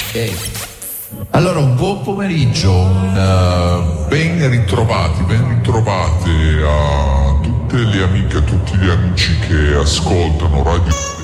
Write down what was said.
Ok. Allora, un buon pomeriggio, ben ritrovate a tutte le amiche e tutti gli amici che ascoltano Radio